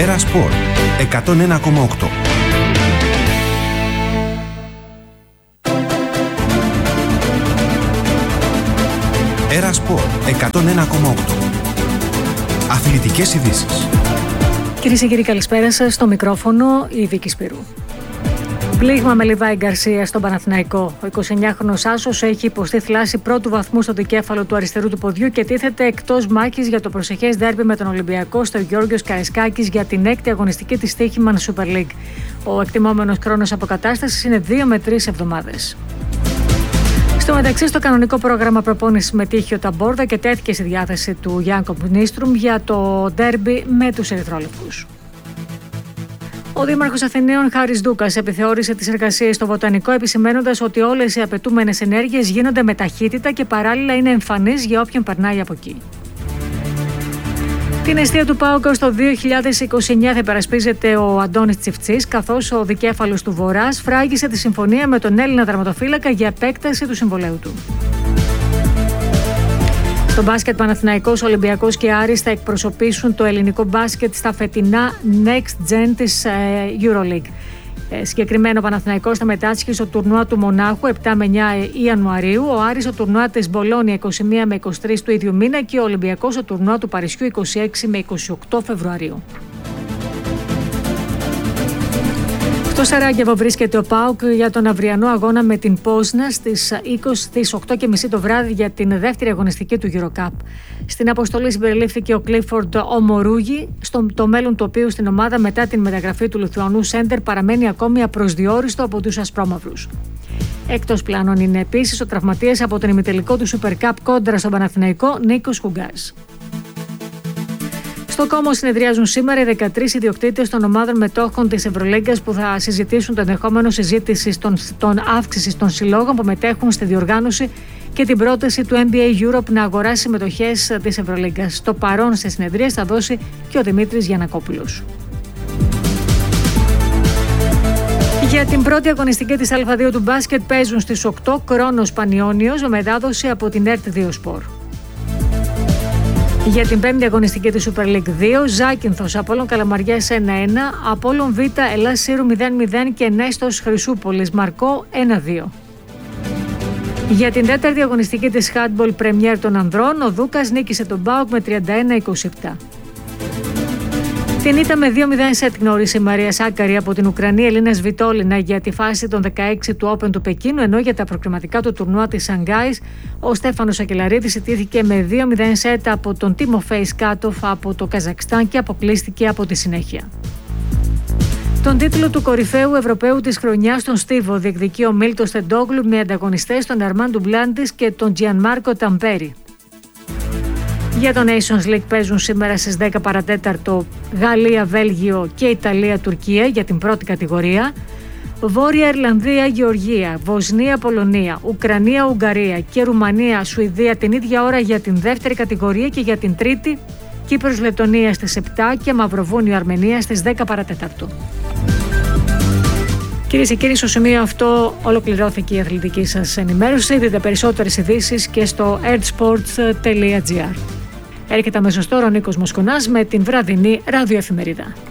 Έρα Σπορ 101,8. Έρα Σπορ 101,8. Αθλητικές ειδήσεις. Κυρίες και κύριοι, καλησπέρα σας. Στο μικρόφωνο η Βίκη Σπυρού. Πλήγμα με Λιβάη Γκαρσία στον Παναθηναϊκό. Ο 29χρονος άσος έχει υποστεί θλάση πρώτου βαθμού στο δικέφαλο του αριστερού του ποδιού και τίθεται εκτός μάχης για το προσεχές ντέρμπι με τον Ολυμπιακό στο Γιώργος Καραϊσκάκης για την 6η αγωνιστική της Στοίχημαν Super League. Ο εκτιμόμενος χρόνος αποκατάστασης είναι 2 με 3 εβδομάδες. Στο μεταξύ, στο κανονικό πρόγραμμα προπόνησης συμμετείχε ο Ταμπόρδα και τέθηκε στη διάθεση του Γιάνκοπ Νίστρουμ για το ντέρμπι με τους ερυθρόλευκους. Ο Δήμαρχος Αθηναίων Χάρης Ντούκας επιθεώρησε τις εργασίες στο Βοτανικό, επισημαίνοντας ότι όλες οι απαιτούμενες ενέργειες γίνονται με ταχύτητα και παράλληλα είναι εμφανείς για όποιον περνάει από εκεί. Την εστία του ΠΑΟΚ στο 2029 θα υπερασπίζεται ο Αντώνης Τσιφτσής, καθώς ο δικέφαλος του Βορράς φράγισε τη συμφωνία με τον Έλληνα τερματοφύλακα για επέκταση του συμβολαίου του. Στο μπάσκετ, Παναθηναϊκός, Ολυμπιακός και Άρης θα εκπροσωπήσουν το ελληνικό μπάσκετ στα φετινά Next Gen της EuroLeague. Συγκεκριμένο, ο Παναθηναϊκός θα μετάσχει στο τουρνουά του Μονάχου 7 με 9 Ιανουαρίου, ο Άρης στο τουρνουά της Μπολόνια 21 με 23 του ίδιου μήνα και ο Ολυμπιακός στο τουρνουά του Παρισιού 26 με 28 Φεβρουαρίου. Στο Σαράγεβο βρίσκεται ο ΠΑΟΚ για τον αυριανό αγώνα με την Πόσνα στις 8.30 το βράδυ για την δεύτερη αγωνιστική του EuroCup. Στην αποστολή συμπεριλήφθηκε ο Κλίφορντ Ομορούγι, το μέλλον του οποίου στην ομάδα μετά την μεταγραφή του Λιθουανού Σέντερ παραμένει ακόμη απροσδιόριστο από τους ασπρόμαυρους. Εκτός πλάνων είναι επίσης ο τραυματίας από τον ημιτελικό του Super Cup κόντρα στον Παναθηναϊκό Νίκος Χουγκάς. Στο Κόμο συνεδριάζουν σήμερα οι 13 ιδιοκτήτες των ομάδων μετόχων της Ευρωλίγκας που θα συζητήσουν το ενδεχόμενο συζήτηση των αύξησης των συλλόγων που μετέχουν στη διοργάνωση και την πρόταση του NBA Europe να αγοράσει συμμετοχές της Ευρωλίγκας. Στο παρόν σε συνεδρίες θα δώσει και ο Δημήτρης Γιαννακόπουλος. Για την πρώτη αγωνιστική της Α2 του μπάσκετ παίζουν στις 8 Κρόνος Πανιόνιος με μετάδοση από την ΕΡΤ2 Σπορ. Για την 5η αγωνιστική της Super League 2, Ζάκυνθος Απόλλων Καλαμαριάς 1-1, Απόλλων Β Ελλάς Σύρου 0-0 και Νέστος Χρυσούπολης Μαρκό 1-2. Για την 4η αγωνιστική της Handball Premier των Ανδρών, ο Δούκας νίκησε τον ΠΑΟΚ με 31-27. Την ήττα με 2-0 σετ γνώρισε η Μαρία Σάκαρη από την Ουκρανία Ελίνα Σβιτόλινα για τη φάση των 16 του Open του Πεκίνου, ενώ για τα προκριματικά του τουρνουά της Σανγκάης ο Στέφανος Ακελαρίδης ιτήθηκε με 2-0 σετ από τον Τίμοφεϊ Σκάτοφ από το Καζακστάν και αποκλείστηκε από τη συνέχεια. Τον τίτλο του κορυφαίου Ευρωπαίου της χρονιάς στον Στίβο διεκδικεί ο Μίλτος Στεντόγλου με ανταγωνιστές τον Αρμάν Ντουμπλάντης και τον Τζιανμάρκο Ταμπέρι. Για το Nations League παίζουν σήμερα στις 10 παρατέταρτο Γαλλία, Βέλγιο και Ιταλία, Τουρκία για την πρώτη κατηγορία. Βόρεια Ιρλανδία, Γεωργία, Βοσνία, Πολωνία, Ουκρανία, Ουγγαρία και Ρουμανία, Σουηδία την ίδια ώρα για την δεύτερη κατηγορία και για την τρίτη Κύπρος, Λετωνία στις 7 και Μαυροβούνιο, Αρμενία στις 10 παρατέταρτο. Κυρίες και κύριοι, στο σημείο αυτό ολοκληρώθηκε η αθλητική σας ενημέρωση. Δείτε περισσότερες ειδήσεις και στο earthsports.gr. Έρχεται αμέσως τώρα ο Νίκος Μοσκονάς με την βραδινή ραδιοεφημερίδα.